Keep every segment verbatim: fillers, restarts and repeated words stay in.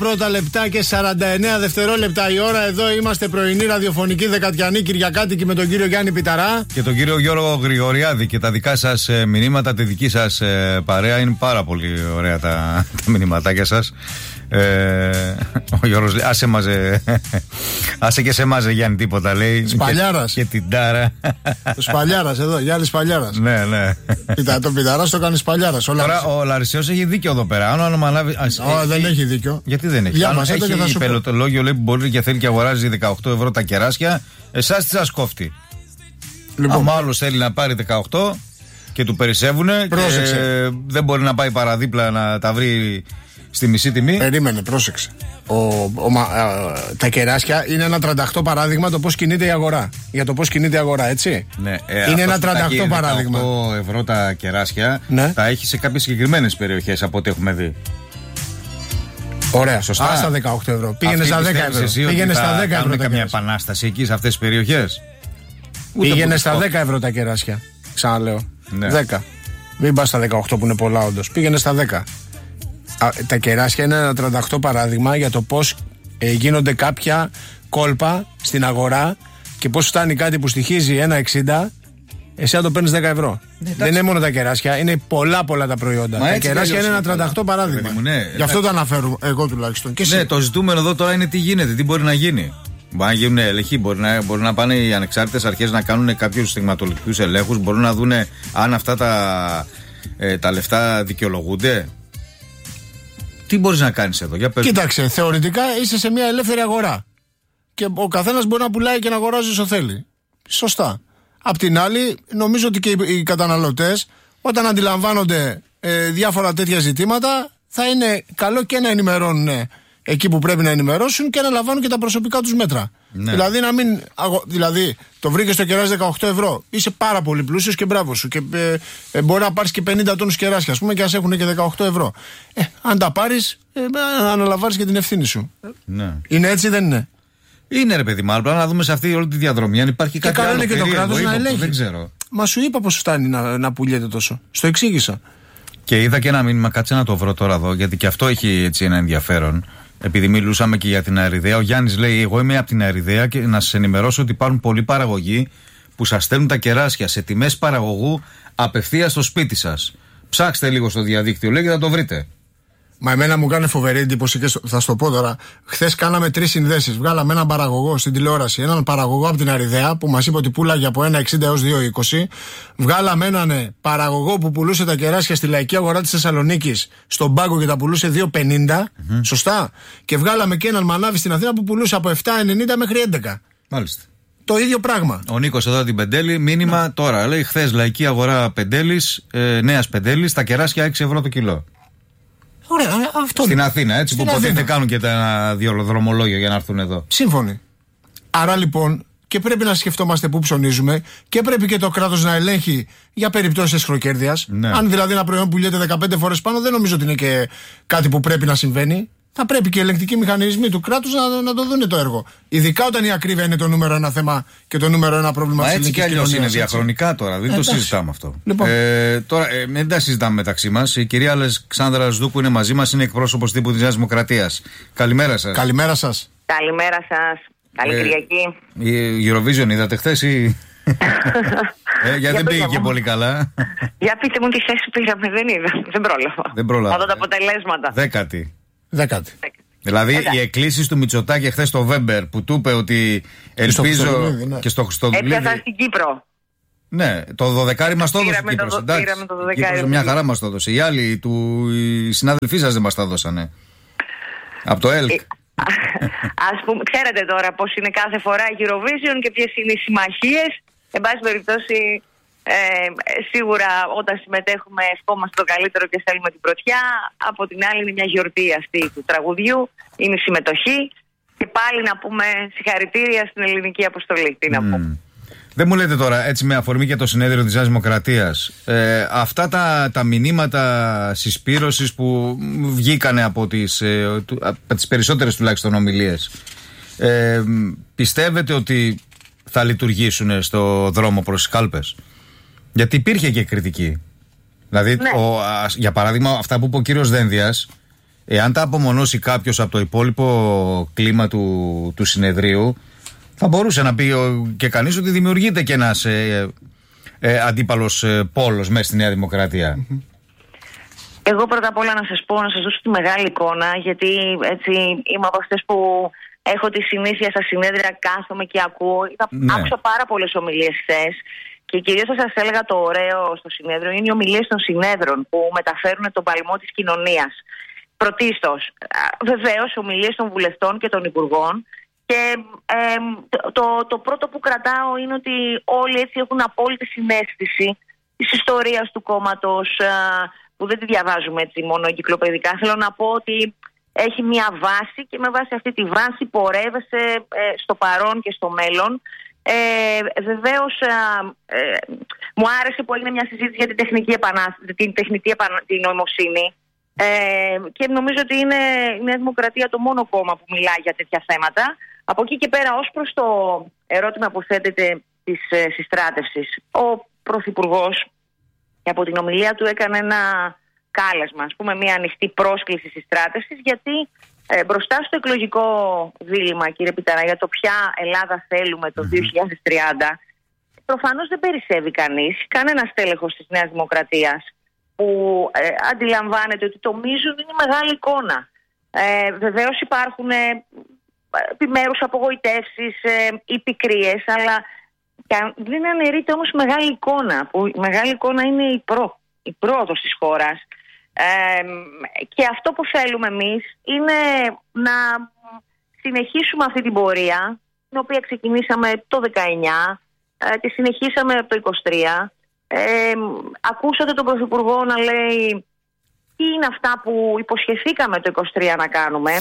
Πρώτα λεπτά και σαράντα εννέα δευτερόλεπτα η ώρα. Εδώ είμαστε, πρωινή ραδιοφωνική δεκατιανή Κυριακάτικη με τον κύριο Γιάννη Πιταρά και τον κύριο Γιώργο Γρηγοριάδη. Και τα δικά σας ε, μηνύματα, τη δική σας ε, παρέα. Είναι πάρα πολύ ωραία τα, τα μηνύματάκια σας. Ε, ο Γιώργος λέει: άσε μαζε, άσε και σε μάζε Γιάννη, τίποτα λέει. Σπαλιάρας. Και, και την τάρα. Ο Σπαλιάρας εδώ, Γιάννη Σπαλιάρας. Ναι, ναι. Κοίτα, το Πιταράς το κάνει Σπαλιάρας. Τώρα ο Λαρισαίος έχει δίκιο εδώ πέρα. Αν αναλάβει. Oh, δεν έχει δίκιο. Γιατί δεν έχει? Αν έχει πελωτολόγιο, λέει, που μπορεί και θέλει και αγοράζει δεκαοκτώ ευρώ τα κεράσια, εσάς τι σας κόφτει? Λοιπόν, αν άλλος θέλει να πάρει δεκαοκτώ και του περισσεύουνε και δεν μπορεί να πάει παραδίπλα να τα βρει στη μισή τιμή. Περίμενε, πρόσεξε. Ο, ο, α, τα κεράσια είναι ένα τριάντα οκτώ παράδειγμα το πώς κινείται η αγορά. Για το πώς κινείται η αγορά, έτσι. Ναι, ε, είναι ένα τριάντα οκτώ παράδειγμα. δεκαοκτώ ευρώ τα κεράσια, ναι, τα έχει σε κάποιες συγκεκριμένες περιοχές από ό,τι έχουμε δει. Ωραία, σωστά. Α, στα δεκαοκτώ ευρώ. Πήγαινε στα δέκα ευρώ. Πήγαινε στα δέκα ευρώ. Κάνουν καμία επανάσταση εκεί σε αυτές τις περιοχές? Πήγαινε στα δέκα ευρώ τα κεράσια. Ξαναλέω. Ναι. δέκα. Μην πας στα δεκαοκτώ που είναι πολλά, όντως. Πήγαινε στα δέκα. Τα κεράσια είναι ένα τριάντα οκτώ παράδειγμα για το πώς ε, γίνονται κάποια κόλπα στην αγορά και πώς φτάνει κάτι που στοιχίζει ένα εξήντα, εσύ να το παίρνεις δέκα ευρώ. Ναι, δεν είναι μόνο τα κεράσια, είναι πολλά πολλά τα προϊόντα. Μα τα κεράσια είναι ένα τριάντα οκτώ παράδειγμα. Μου, ναι, Γι' αυτό ναι. το αναφέρω εγώ τουλάχιστον. Και ναι, το ζητούμενο εδώ τώρα είναι τι γίνεται, τι μπορεί να γίνει. Μπορεί να γίνουν έλεγχοι, μπορεί να, μπορεί να πάνε οι ανεξάρτητες αρχές να κάνουν κάποιους στιγματολογικούς ελέγχους, μπορούν να δουν αν αυτά τα, ε, τα λεφτά δικαιολογούνται. Τι μπορείς να κάνεις εδώ, για πες. Κοίταξε, θεωρητικά είσαι σε μια ελεύθερη αγορά. Και ο καθένας μπορεί να πουλάει και να αγοράζει όσο θέλει. Σωστά. Απ' την άλλη, νομίζω ότι και οι καταναλωτές, όταν αντιλαμβάνονται ε, διάφορα τέτοια ζητήματα, θα είναι καλό και να ενημερώνουν ε, εκεί που πρέπει να ενημερώσουν και να λαμβάνουν και τα προσωπικά τους μέτρα. Ναι. Δηλαδή, να μην, δηλαδή, το βρήκες το κεράσι δεκαοκτώ ευρώ. Είσαι πάρα πολύ πλούσιος και μπράβο σου. Και ε, ε, μπορεί να πάρεις και πενήντα τόνους κεράσια, ας πούμε, και ας έχουν και δεκαοκτώ ευρώ. Ε, αν τα πάρεις, ε, αναλαμβάνεις και την ευθύνη σου. Ναι. Είναι έτσι, δεν είναι? Είναι, ρε παιδί, μάλλον να δούμε σε αυτή όλη τη διαδρομή αν υπάρχει κάτι άλλο. Και καλό είναι και το κράτος να ελέγχει. Δεν ξέρω. Μα σου είπα πως φτάνει να, να πουλιέται τόσο. Στο εξήγησα. Και είδα και ένα μήνυμα, κάτσε να το βρω τώρα εδώ, γιατί και αυτό έχει έτσι ένα ενδιαφέρον. Επειδή μιλούσαμε και για την Αεριδαία, ο Γιάννης λέει: εγώ είμαι από την Αεριδαία και να σας ενημερώσω ότι υπάρχουν πολλοί παραγωγοί που σας στέλνουν τα κεράσια σε τιμές παραγωγού απευθείας στο σπίτι σας. Ψάξτε λίγο στο διαδίκτυο, λέει, και θα το βρείτε. Μα εμένα μου κάνει φοβερή εντύπωση και θα σου το πω τώρα. Χθες κάναμε τρεις συνδέσεις. Βγάλαμε έναν παραγωγό στην τηλεόραση, έναν παραγωγό από την Αεριδαία που μας είπε ότι πουλάγε από ένα εξήντα έως δύο είκοσι. Βγάλαμε έναν παραγωγό που πουλούσε τα κεράσια στη λαϊκή αγορά της Θεσσαλονίκης στον πάγκο και τα πουλούσε δύο πενήντα. Mm-hmm. Σωστά. Και βγάλαμε και έναν μανάβη στην Αθήνα που πουλούσε από επτά ενενήντα μέχρι έντεκα. Μάλιστα. Το ίδιο πράγμα. Ο Νίκος εδώ την Πεντέλη, μήνυμα ναι. τώρα. Λέει: χθες λαϊκή αγορά Πεντέλης, ε, Νέας Πεντέλης, τα κεράσια έξι ευρώ το κιλό. Ωραία, αυτό στην Αθήνα, έτσι, στην που ποτέ δεν κάνουν και τα δύο δρομολόγια για να έρθουν εδώ. Σύμφωνοι. Άρα λοιπόν, και πρέπει να σκεφτόμαστε πού ψωνίζουμε και πρέπει και το κράτος να ελέγχει για περιπτώσεις χροκέρδειας. Ναι. Αν δηλαδή ένα προϊόν πουλιέται δεκαπέντε φορές πάνω, δεν νομίζω ότι είναι και κάτι που πρέπει να συμβαίνει. Θα πρέπει και οι ελεγκτικοί μηχανισμοί του κράτους να, να το δουν το έργο. Ειδικά όταν η ακρίβεια είναι το νούμερο ένα θέμα και το νούμερο ένα πρόβλημα της ελληνικής κοινωνίας. Έτσι κι αλλιώς είναι διαχρονικά τώρα, δεν Εντάξει. το συζητάμε αυτό. Λοιπόν. Ε, τώρα, ε, δεν τα συζητάμε μεταξύ μας. Η κυρία Αλεξάνδρα Ζδούκου είναι μαζί μας, είναι εκπρόσωπος τύπου της Νέας Δημοκρατίας. Καλημέρα σας. Καλημέρα σας. Καλημέρα σας. Καλή ε, Κυριακή. Η Eurovision είδατε χθες ή. ε, γιατί δεν πήγε και πολύ καλά. Για πείτε μου τι θέση πήραμε, δεν είδα. Δεν πρόλαβα. Δεν πρόλαβα. Θα δω τα αποτελέσματα. Δέκατη. Δέκατη. Δηλαδή Εντάξει. οι εκκλήσεις του Μητσοτάκη χθες στο Βέμπερ που του είπε ότι ελπίζω στο ναι. και στο Χρυστοβουλίδη. Έπιασαν στην Κύπρο. Ναι, το δωδεκάρι μας το έδωσε η Κύπρος. Εντάξει, Κύπρος μια χαρά μας το έδωσε. Οι άλλοι, του, οι συνάδελφοί σας δεν μας τα δώσανε. Από το ΕΛΚ. Ε, ας πούμε, ξέρετε τώρα πώς είναι κάθε φορά η Eurovision και ποιες είναι οι συμμαχίες. Εν πάση περιπτώσει, Ε, σίγουρα όταν συμμετέχουμε ευχόμαστε το καλύτερο και θέλουμε την πρωτιά. Από την άλλη είναι μια γιορτή αυτή του τραγουδιού, είναι η συμμετοχή. Και πάλι να πούμε συγχαρητήρια στην ελληνική αποστολή. Τι να mm. πούμε. Δεν μου λέτε τώρα, έτσι με αφορμή και το συνέδριο της Νέας Δημοκρατίας, ε, αυτά τα, τα μηνύματα συσπήρωσης που βγήκανε από τις, ε, του, από τις περισσότερες τουλάχιστον ομιλίες, ε, πιστεύετε ότι θα λειτουργήσουν στο δρόμο προς τις κάλπες? Γιατί υπήρχε και κριτική. Δηλαδή, ναι. ο, α, για παράδειγμα, αυτά που είπε ο κύριος Δένδιας, εάν τα απομονώσει κάποιος από το υπόλοιπο κλίμα του, του συνεδρίου, θα μπορούσε να πει και κανείς ότι δημιουργείται και ένας ε, ε, αντίπαλος ε, πόλος μέσα στη Νέα Δημοκρατία. Mm-hmm. Εγώ πρώτα απ' όλα να σας πω, να σας δώσω τη μεγάλη εικόνα, γιατί έτσι είμαι από αυτές που έχω τη συνήθεια στα συνέδρια, κάθομαι και ακούω. Ναι. Άκουσα πάρα πολλές ομιλίες χθες και κυρίως θα σας έλεγα το ωραίο στο συνέδριο είναι οι ομιλίες των συνέδρων που μεταφέρουν τον παλμό της κοινωνίας. Πρωτίστως, βεβαίως, ομιλίες των βουλευτών και των υπουργών. Και ε, το, το, το πρώτο που κρατάω είναι ότι όλοι έτσι έχουν απόλυτη συναίσθηση της ιστορίας του κόμματος, ε, που δεν τη διαβάζουμε έτσι μόνο εγκυκλοπαιδικά. Θέλω να πω ότι έχει μια βάση και με βάση αυτή τη βάση πορεύεσαι ε, στο παρόν και στο μέλλον. Ε, βεβαίως ε, ε, μου άρεσε που έγινε μια συζήτηση για την τεχνική επανάσταση, την τεχνητή επανα... την νοημοσύνη. Ε, και νομίζω ότι είναι η Νέα Δημοκρατία το μόνο κόμμα που μιλάει για τέτοια θέματα. Από εκεί και πέρα, ως προς το ερώτημα που θέτεται της ε, συστράτευσης, ο Πρωθυπουργός και από την ομιλία του έκανε ένα κάλεσμα, ας πούμε μια ανοιχτή πρόσκληση συστράτευσης, γιατί ε, μπροστά στο εκλογικό δίλημμα, κύριε Πιταρά, για το ποια Ελλάδα θέλουμε το δύο χιλιάδες τριάντα, προφανώς δεν περισσεύει κανείς, κανένας τέλεχος της Νέας Δημοκρατίας, που ε, αντιλαμβάνεται ότι το μείζον είναι μεγάλη εικόνα. Ε, βεβαίως υπάρχουν ε, επιμέρους απογοητεύσεις ε, ή πικρίες, αλλά δεν αναιρείται όμως μεγάλη εικόνα, που η μεγάλη εικόνα είναι η, προ, η πρόοδος της χώρας. Ε, και αυτό που θέλουμε εμείς είναι να συνεχίσουμε αυτή την πορεία, την οποία ξεκινήσαμε το δεκαεννιά, ε, τη συνεχίσαμε από το είκοσι τρία. Ε, ακούσατε τον Πρωθυπουργό να λέει τι είναι αυτά που υποσχεθήκαμε το είκοσι τρία να κάνουμε.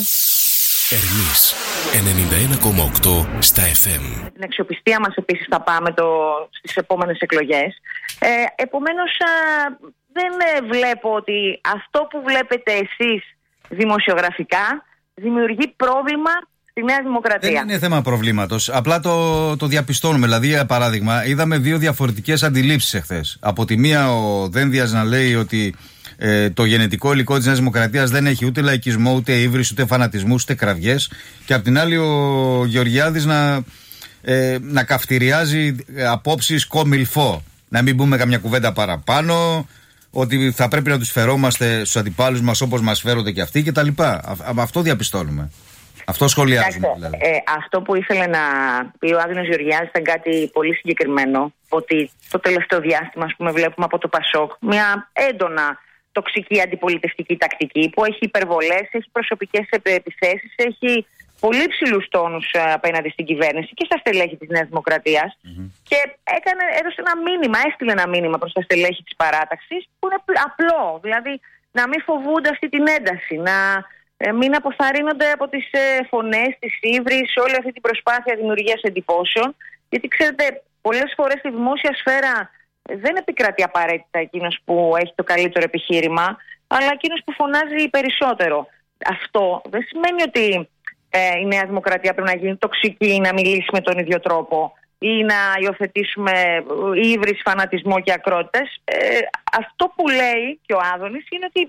Ερμής ενενήντα ένα κόμμα οκτώ στα εφ εμ. Την αξιοπιστία μας επίσης θα πάμε το, στις επόμενες εκλογές. Ε, επομένως α, δεν ε, βλέπω ότι αυτό που βλέπετε εσείς δημοσιογραφικά δημιουργεί πρόβλημα στη Νέα Δημοκρατία. Δεν είναι θέμα προβλήματος. Απλά το, το διαπιστώνουμε. Δηλαδή, για παράδειγμα, είδαμε δύο διαφορετικές αντιλήψεις εχθές. Από τη μία ο Δένδιας να λέει ότι ε, το γενετικό υλικό της Νέας Δημοκρατίας δεν έχει ούτε λαϊκισμό, ούτε ύβρις, ούτε φανατισμούς, ούτε κραυγές. Και από την άλλη ο Γεωργιάδης να, ε, να καυτηριάζει απόψεις κομιλφό. Να μην πούμε καμιά κουβέντα παραπάνω, ότι θα πρέπει να τους φερόμαστε στους αντιπάλους μας όπως μας φέρονται και αυτοί κτλ. Αυτό διαπιστώνουμε. Αυτό σχολιάζουμε. Δηλαδή. Ε, αυτό που ήθελε να πει ο Άδωνης Γεωργιάδης ήταν κάτι πολύ συγκεκριμένο. Ότι το τελευταίο διάστημα, ας πούμε, βλέπουμε από το Πασόκ μια έντονα τοξική αντιπολιτευτική τακτική που έχει υπερβολές, έχει προσωπικές επιθέσεις, έχει πολύ ψηλούς τόνους απέναντι στην κυβέρνηση και στα στελέχη της Νέας Δημοκρατίας. Mm-hmm. Και έκανε, έδωσε ένα μήνυμα, έστειλε ένα μήνυμα προς τα στελέχη της παράταξης που είναι απλό. Δηλαδή να μην φοβούνται αυτή την ένταση, να ε, μην αποθαρρύνονται από τις ε, φωνές, τις ύβρις, όλη αυτή την προσπάθεια δημιουργίας εντυπώσεων. Γιατί ξέρετε, πολλές φορές στη δημόσια σφαίρα δεν επικρατεί απαραίτητα εκείνος που έχει το καλύτερο επιχείρημα, αλλά εκείνος που φωνάζει περισσότερο. Αυτό δεν σημαίνει ότι ε, η Νέα Δημοκρατία πρέπει να γίνει τοξική ή να μιλήσει με τον ίδιο τρόπο ή να υιοθετήσουμε ύβρις, φανατισμό και ακρότητες. Ε, αυτό που λέει και ο Άδωνης είναι ότι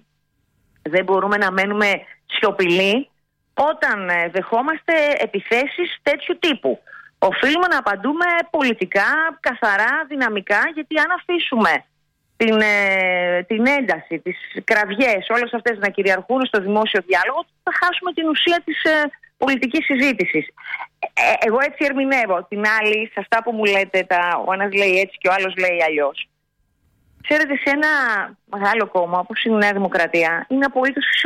δεν μπορούμε να μένουμε σιωπηλοί όταν δεχόμαστε επιθέσεις τέτοιου τύπου. Οφείλουμε να απαντούμε πολιτικά, καθαρά, δυναμικά, γιατί αν αφήσουμε την, ε, την ένταση, τις κραυγές, όλες αυτές να κυριαρχούν στο δημόσιο διάλογο, θα χάσουμε την ουσία της ε, πολιτικής συζήτησης. Ε, εγώ έτσι ερμηνεύω. Την άλλη, σε αυτά που μου λέτε, τα, ο ένας λέει έτσι και ο άλλος λέει αλλιώς. Ξέρετε, σε ένα μεγάλο κόμμα όπως η Νέα Δημοκρατία είναι απολύτως